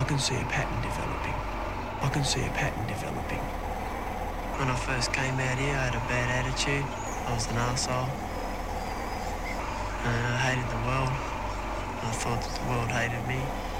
can see a pattern developing. I can see a pattern developing. When I first came out here, I had a bad attitude. I was an arsehole. And I hated the world. I thought that the world hated me.